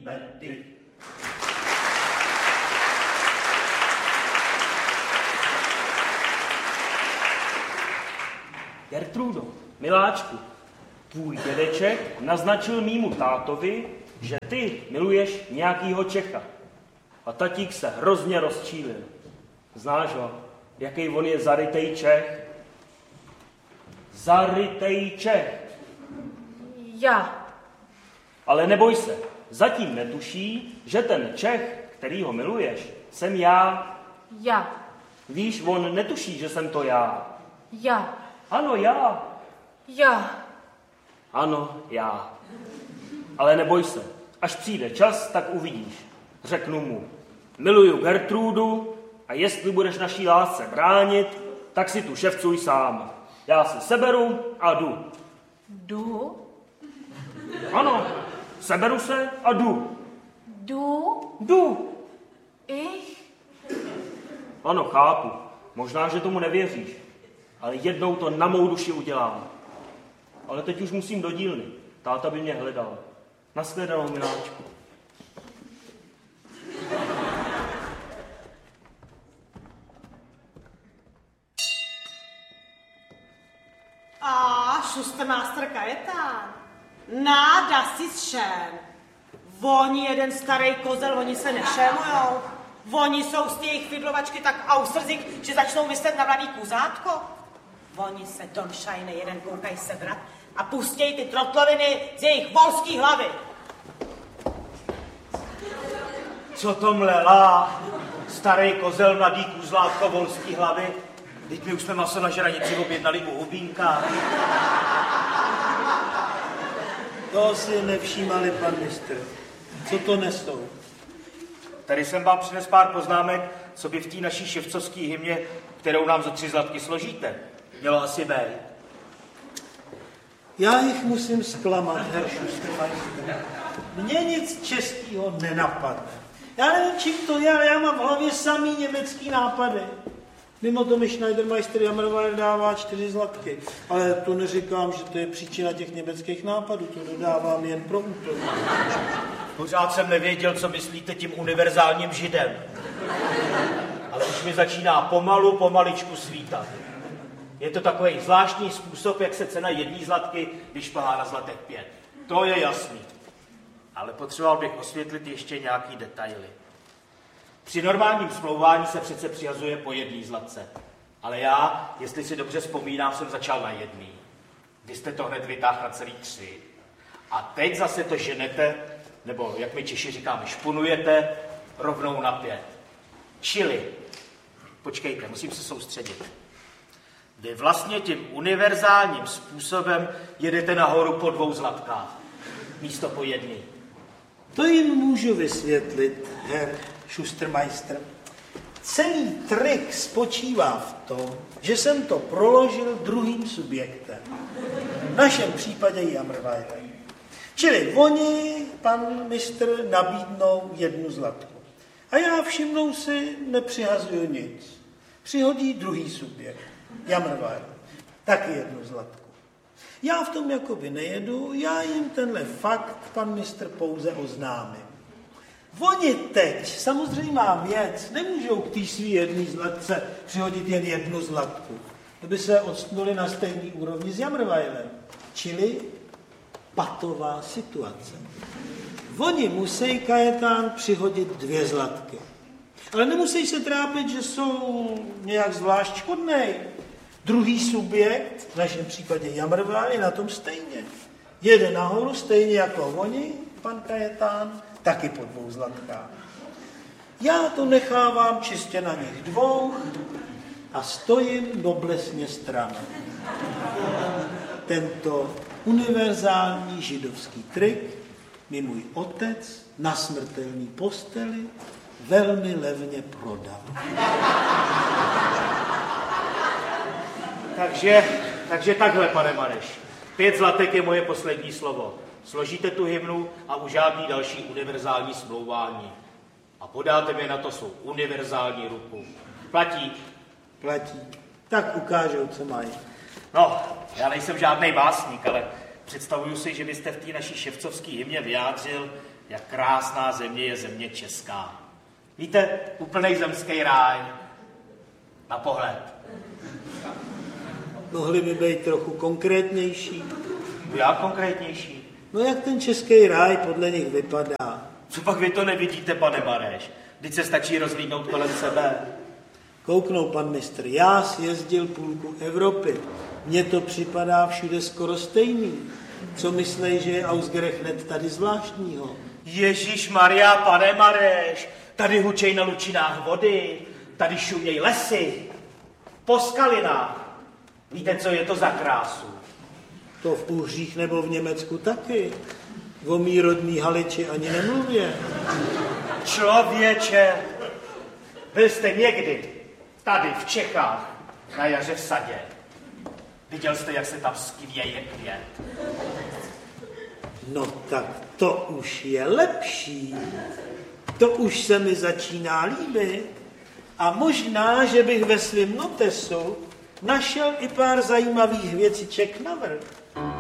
Betty. Gertrudo, miláčku, tvůj dědeček naznačil mýmu tátovi, že ty miluješ nějakýho Čecha. A tatík se hrozně rozčílil. Znáš ho, jaký on je zarytej Čech? Zarytej Čech. Já. Ale neboj se, zatím netuší, že ten Čech, který ho miluješ, jsem já. Já. Víš, on netuší, že jsem to já. Já. Ano, já. Já. Ano, já. Ale neboj se, až přijde čas, tak uvidíš. Řeknu mu, miluju Gertrudu a jestli budeš naší lásce bránit, tak si tu ševcuj sám. Já se seberu a jdu. Jdu? Ano, seberu se a jdu. Jdu? Jdu. Ich? Ano, chápu. Možná, že tomu nevěříš. Ale jednou to na mou duši udělám. Ale teď už musím do dílny. Táta by mě hledal. Nashledanou, miláčku. Šustermáster Kajetán. Náda si šen. Oni jeden starý kozel, oni se nešémujou. Oni jsou z těch fidlovačky tak ausrzik, že začnou myslet na mladý kuzátko. Oni se donšajne jeden koukaj sebrat a pustěj ty trotloviny z jejich volský hlavy. Co to mlela? Starý kozel, mladý kůzlátko, volský hlavy. Teď my už jsme maso na žranici objednali u Hubínka. To si nevšímali, pan mistr. Co to nesou? Tady jsem vám přines pár poznámek, co by v té naší ševcovské hymně, kterou nám za 3 zlatky složíte, mělo asi být. Já jich musím zklamat, herr Schustermeister. Mně nic českého nenapadne. Já nevím, čím to je, ale já mám v hlavě samý německý nápady. Mimo to mi Schneidermeister Jammerweiler dává 4 zlatky. Ale to neříkám, že to je příčina těch německých nápadů, to dodávám jen pro úplnost. Pořád jsem nevěděl, co myslíte tím univerzálním židem. Ale už mi začíná pomaličku svítat. Je to takový zvláštní způsob, jak se cena 1 zlatky vyšplhá na zlatek 5. To je jasný. Ale potřeboval bych osvětlit ještě nějaký detaily. Při normálním smlouvání se přece přihazuje po 1 zlatce. Ale já, jestli si dobře vzpomínám, jsem začal na 1. Vy jste to hned vytáhl na celý 3. A teď zase to ženete, nebo jak my Češi říkáme, špunujete rovnou na 5. Čili, počkejte, musím se soustředit. Vy vlastně tím univerzálním způsobem jedete nahoru po 2 zlatkách, místo po 1. To jim můžu vysvětlit, herr Schustermeister. Celý trik spočívá v tom, že jsem to proložil druhým subjektem. V našem případě Jammerweiler. Čili oni, pan mistr, nabídnou 1 zlatku. A já všimnou si, nepřihazuju nic. Přihodí druhý subjekt, Jammerweiler. Taky 1 zlatku. Já v tom jakoby nejedu, já jim tenhle fakt, pan mistr, pouze oznámím. Oni teď, samozřejmá věc, nemůžou k té svý 1 zlatce přihodit jen 1 zlatku. To by se odstnuli na stejný úrovni s Jammerweilerem. Čili patová situace. Oni musí, Kajetán, přihodit 2 zlatky. Ale nemusí se trápit, že jsou nějak zvlášť škodnej. Druhý subjekt, v našem případě Jammerweiler, je na tom stejně. Jede nahoru stejně jako oni, pan Kajetán, taky po 2 zlatkách. Já to nechávám čistě na nich 2 a stojím noblesně stranou. Tento univerzální židovský trik mi můj otec na smrtelný posteli velmi levně prodal. Takže takhle, pane Mareš. 5 zlatek je moje poslední slovo. Složíte tu hymnu a už žádný další univerzální smlouvání. A podáte mi na to svou univerzální ruku. Platí? Platí. Tak ukážou, co mají. No, já nejsem žádnej básník, ale představuju si, že byste v té naší ševcovské hymně vyjádřil, jak krásná země je země česká. Víte, úplnej zemský ráj. Na pohled. Mohli by být trochu konkrétnější. Jak konkrétnější? No jak ten český ráj podle nich vypadá? Co pak vy to nevidíte, pane Mareš? Vždyť se stačí rozhlídnout kolem sebe. Kouknou, pan mistr, já sjezdil půlku Evropy. Mně to připadá všude skoro stejný. Co myslej, že je Ausgerechnet tady zvláštního? Ježíš Maria, pane Mareš, tady hučej na lučinách vody, tady šuměj lesy, po skalinách. Víte, co je to za krásu? To v Uhřích nebo v Německu taky. O mý rodný Haliči ani nemluvě. Člověče, byl jste někdy tady v Čechách na jaře v sadě. Viděl jste, jak se tam skvěje květ? No tak to už je lepší. To už se mi začíná líbit. A možná, že bych ve svém notesu našel i pár zajímavých věciček navrch.